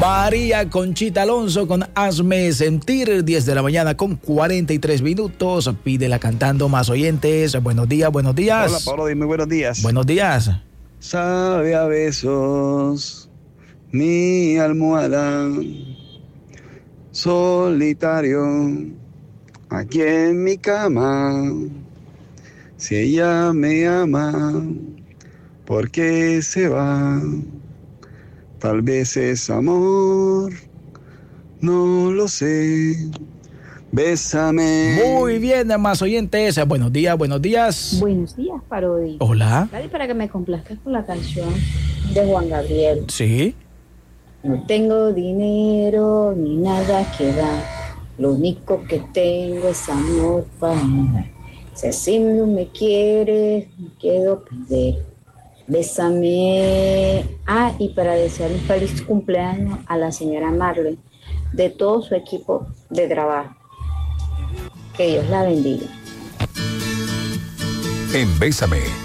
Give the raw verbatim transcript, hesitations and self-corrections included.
María Conchita Alonso con Hazme Sentir, diez de la mañana con cuarenta y tres minutos. Pídela cantando. Más oyentes. Buenos días, buenos días. Hola, Pablo, muy buenos días. Buenos días. Sabe a besos mi almohada, solitario aquí en mi cama. Si ella me ama, ¿por qué se va? Tal vez es amor, no lo sé. Bésame. Muy bien, más oyentes. Buenos días, buenos días. Buenos días, Parodi. Hola. Dale para que me complazcas con la canción de Juan Gabriel. Sí. No tengo dinero ni nada que dar. Lo único que tengo es amor para dar. Si así no me quieres, me quedo perder. Bésame. Ah, y para desear un feliz cumpleaños a la señora Marley, de todo su equipo de trabajo. Que Dios la bendiga. En Bésame,